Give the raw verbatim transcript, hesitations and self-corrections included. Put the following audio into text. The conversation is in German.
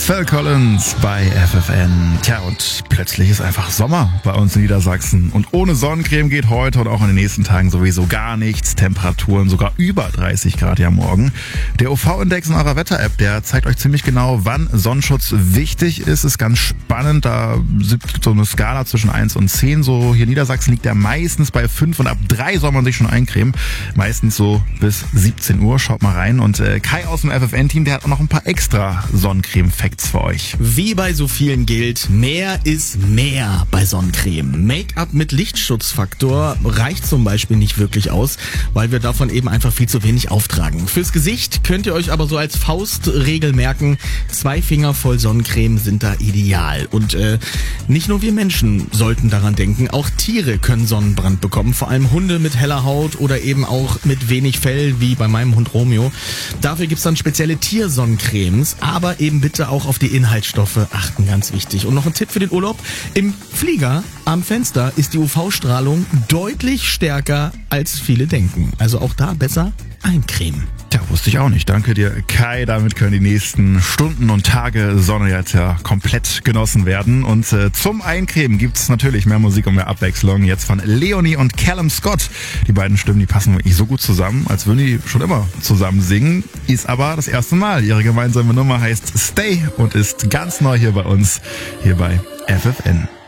Phil Collins bei F F N. Tja, und plötzlich ist einfach Sommer bei uns in Niedersachsen. Und ohne Sonnencreme geht heute und auch in den nächsten Tagen sowieso gar nichts. Temperaturen sogar über dreißig Grad ja morgen. Der U V-Index in eurer Wetter-App, der zeigt euch ziemlich genau, wann Sonnenschutz wichtig ist. Ist ganz spannend. Da gibt so eine Skala zwischen eins und zehn. So hier in Niedersachsen liegt der meistens bei fünf und ab drei soll man sich schon eincremen. Meistens so bis siebzehn Uhr. Schaut mal rein. Und äh, Kai aus dem F F N-Team, der hat auch noch ein paar extra Sonnencreme-Facts für euch. Wie bei so vielen gilt, mehr ist mehr bei Sonnencreme. Make-up mit Lichtschutzfaktor reicht zum Beispiel nicht wirklich aus, weil wir davon eben einfach viel zu wenig auftragen. Fürs Gesicht könnt ihr euch aber so als Faustregel merken, zwei Finger voll Sonnencreme sind da ideal. Und äh, nicht nur wir Menschen sollten daran denken, auch Tiere können Sonnenbrand bekommen, vor allem Hunde mit heller Haut oder eben auch mit wenig Fell, wie bei meinem Hund Romeo. Dafür gibt's dann spezielle Tiersonnencremes, aber eben bitte auch auf die Inhaltsstoffe achten, ganz wichtig. Und noch ein Tipp für den Urlaub: Im Flieger am Fenster ist die U V-Strahlung deutlich stärker, als viele denken. Also auch da besser eincremen. Tja, wusste ich auch nicht. Danke dir, Kai. Damit können die nächsten Stunden und Tage Sonne jetzt ja komplett genossen werden. Und äh, zum Eincremen gibt's natürlich mehr Musik und mehr Abwechslung. Jetzt von Leonie und Callum Scott. Die beiden Stimmen, die passen wirklich so gut zusammen, als würden die schon immer zusammen singen. Ist aber das erste Mal. Ihre gemeinsame Nummer heißt Stay und ist ganz neu hier bei uns, hier bei F F N.